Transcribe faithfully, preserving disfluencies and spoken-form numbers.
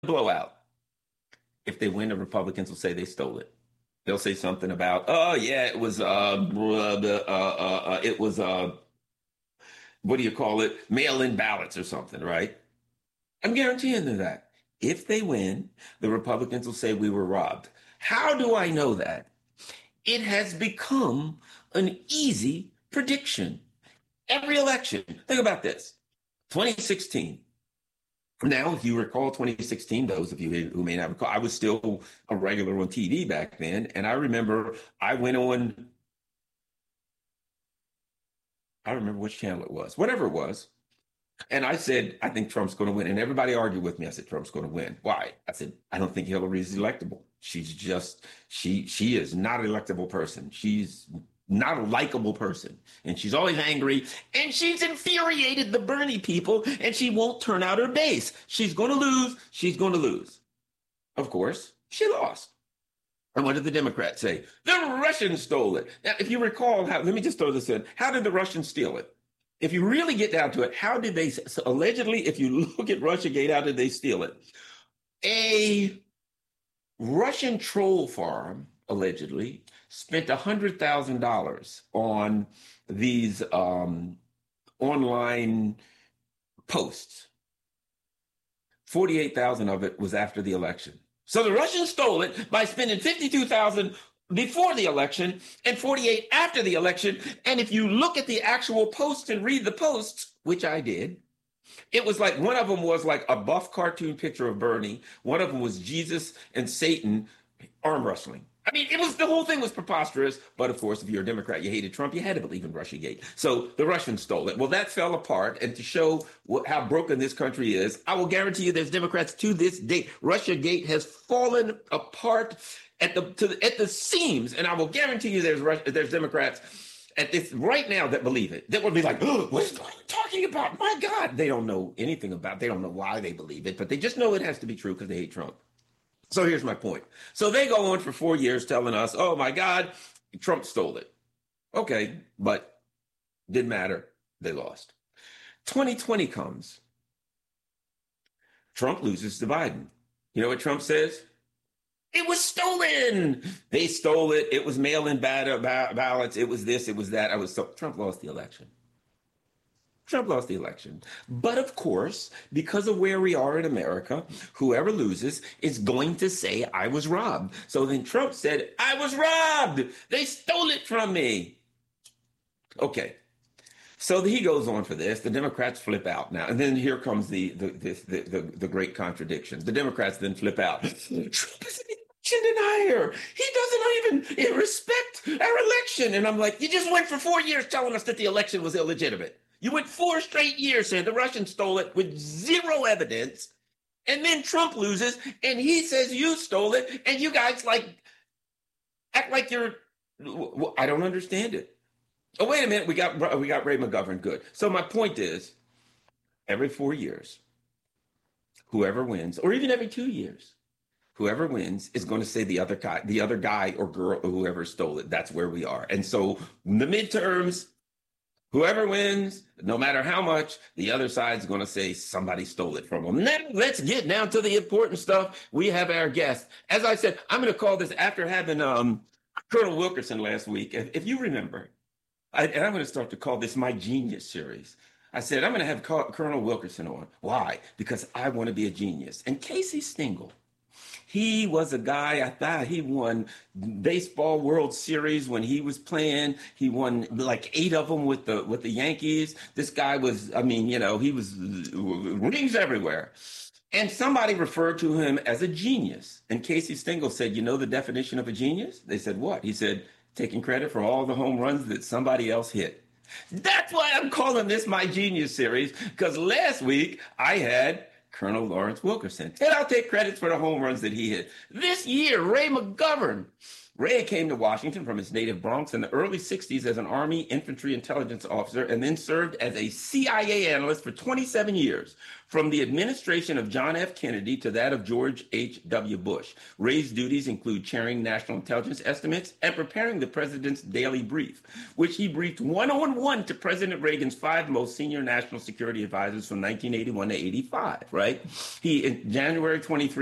blowout. If they win, the Republicans will say they stole it. They'll say something about, oh yeah, it was uh, uh, uh, uh it was uh, what do you call it, mail-in ballots or something, right? I'm guaranteeing them that. If they win, the Republicans will say we were robbed. How do I know that? It has become an easy prediction. Every election. Think about this. twenty sixteen. Now, if you recall twenty sixteen, those of you who may not recall, I was still a regular on T V back then. And I remember I went on, I remember which channel it was, whatever it was. And I said, I think Trump's going to win. And everybody argued with me. I said, Trump's going to win. Why? I said, I don't think Hillary is electable. She's just, she, she is not an electable person. She's not a likable person. And she's always angry. And she's infuriated the Bernie people. And she won't turn out her base. She's going to lose. She's going to lose. Of course, she lost. And what did the Democrats say? The Russians stole it. Now, if you recall, how, let me just throw this in. How did the Russians steal it? If you really get down to it, how did they, so allegedly, if you look at Russiagate, how did they steal it? A Russian troll farm, allegedly, spent one hundred thousand dollars on these um, online posts. forty-eight thousand dollars of it was after the election. So the Russians stole it by spending fifty-two thousand dollars before the election and forty-eight after the election. And if you look at the actual posts and read the posts, which I did, it was like one of them was like a buff cartoon picture of Bernie. One of them was Jesus and Satan arm wrestling. I mean, it was, the whole thing was preposterous. But of course, if you're a Democrat, you hated Trump, you had to believe in Russiagate. So the Russians stole it. Well, that fell apart. And to show what, how broken this country is, I will guarantee you there's Democrats to this day. Russiagate has fallen apart at the to the, at the seams. And I will guarantee you there's there's Democrats at this right now that believe it. That would be like, oh, what is Glenn talking about? My God. They don't know anything about it. They don't know why they believe it, but they just know it has to be true because they hate Trump. So here's my point. So they go on for four years telling us, oh my God, Trump stole it. Okay, but didn't matter. They lost. twenty twenty comes. Trump loses to Biden. You know what Trump says? It was stolen. They stole it. It was mail-in ballots. It was this, it was that. I was so Trump lost the election. Trump lost the election. But of course, because of where we are in America, whoever loses is going to say, I was robbed. So then Trump said, I was robbed. They stole it from me. Okay. So he goes on for this. The Democrats flip out now. And then here comes the the the, the, the, the great contradiction. The Democrats then flip out. Trump is an election denier. He doesn't even respect our election. And I'm like, you just went for four years telling us that the election was illegitimate. You went four straight years saying the Russians stole it with zero evidence. And then Trump loses and he says you stole it. And you guys like act like you're, I don't understand it. Oh, wait a minute. We got, we got Ray McGovern. Good. So my point is every four years, whoever wins, or even every two years, whoever wins is going to say the other guy, the other guy or girl or whoever stole it. That's where we are. And so the midterms, whoever wins, no matter how much, the other side's going to say somebody stole it from them. Now, let's get down to the important stuff. We have our guest. As I said, I'm going to call this after having um, Colonel Wilkerson last week. If, if you remember, I, and I'm going to start to call this my genius series. I said, I'm going to have Colonel Wilkerson on. Why? Because I want to be a genius. And Casey Stengel, he was a guy, I thought he won baseball World Series when he was playing. He won like eight of them with the with the Yankees. This guy was, I mean, you know, he was rings everywhere. And somebody referred to him as a genius. And Casey Stengel said, you know the definition of a genius? They said, what? He said, taking credit for all the home runs that somebody else hit. That's why I'm calling this my genius series, because last week I had Colonel Lawrence Wilkerson. And I'll take credits for the home runs that he hit. This year, Ray McGovern. Ray came to Washington from his native Bronx in the early sixties as an Army infantry intelligence officer and then served as a C I A analyst for twenty-seven years, from the administration of John F. Kennedy to that of George H W. Bush. Ray's duties include chairing national intelligence estimates and preparing the president's daily brief, which he briefed one-on-one to President Reagan's five most senior national security advisors from nineteen eighty-one to eighty-five, right? He, in January twenty-third,